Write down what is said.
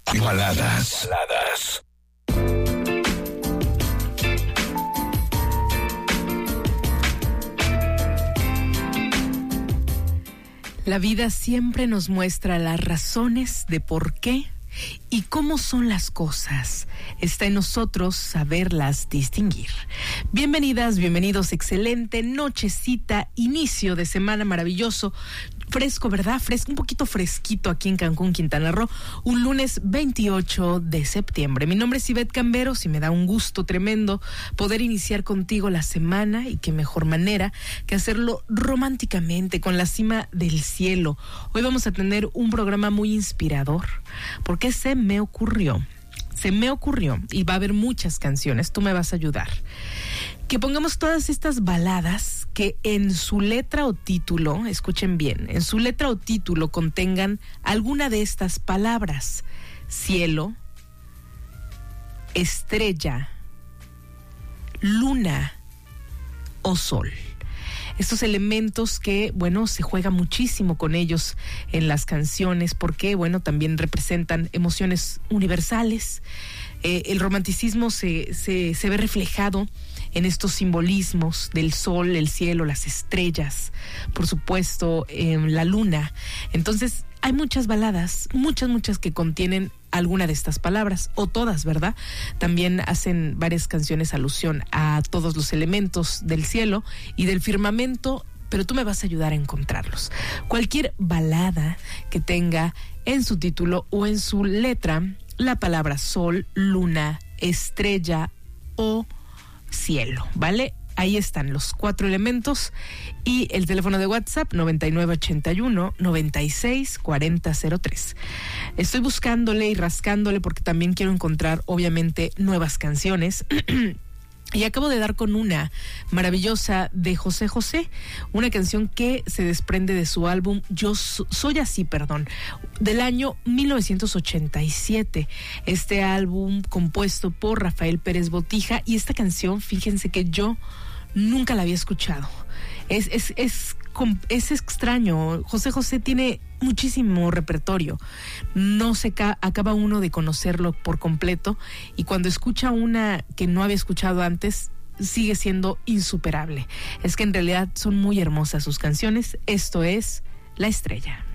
Baladas. La vida siempre nos muestra las razones de por qué y cómo son las cosas. Está en nosotros saberlas distinguir. Bienvenidas, bienvenidos, excelente nochecita, inicio de semana maravilloso. Fresco, ¿verdad? Un poquito fresquito aquí en Cancún, Quintana Roo, un lunes 28 de septiembre. Mi nombre es Ivette Camberos y me da un gusto tremendo poder iniciar contigo la semana, y qué mejor manera que hacerlo románticamente, con la cima del cielo. Hoy vamos a tener un programa muy inspirador, porque se me ocurrió, y va a haber muchas canciones, tú me vas a ayudar, que pongamos todas estas baladas que en su letra o título, escuchen bien, en su letra o título contengan alguna de estas palabras: cielo, estrella, luna o sol. Estos elementos que, bueno, se juega muchísimo con ellos en las canciones porque, bueno, también representan emociones universales. El romanticismo se ve reflejado en estos simbolismos del sol, el cielo, las estrellas, por supuesto, la luna. Entonces, hay muchas baladas, muchas que contienen alguna de estas palabras, o todas, ¿verdad? También hacen varias canciones alusión a todos los elementos del cielo y del firmamento, pero tú me vas a ayudar a encontrarlos. Cualquier balada que tenga en su título o en su letra la palabra sol, luna, estrella o cielo, ¿vale? Ahí están los 4 elementos y el teléfono de WhatsApp 9981-964003. Estoy buscándole y rascándole porque también quiero encontrar, obviamente, nuevas canciones. Y acabo de dar con una maravillosa de José José, una canción que se desprende de su álbum Yo Soy Así, del año 1987. Este álbum compuesto por Rafael Pérez Botija, y esta canción, fíjense que yo nunca la había escuchado. Es extraño. José José tiene muchísimo repertorio. No se acaba uno de conocerlo por completo, y cuando escucha una que no había escuchado antes, sigue siendo insuperable. Es que en realidad son muy hermosas sus canciones. Esto es La Estrella.